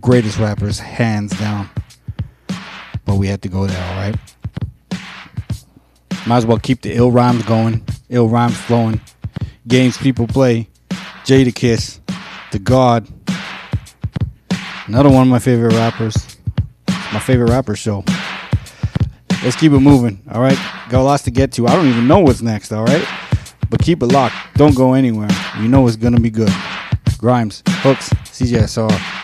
greatest rappers, hands down. But we had to go there, alright? Might as well keep the ill rhymes going, ill rhymes flowing. Games people play. Jadakiss, The God. Another one of my favorite rappers. My favorite rapper show. Let's keep it moving, alright? Got lots to get to. I don't even know what's next, alright? But keep it locked. Don't go anywhere. You know it's gonna be good. Grimes, Hooks, CJSR.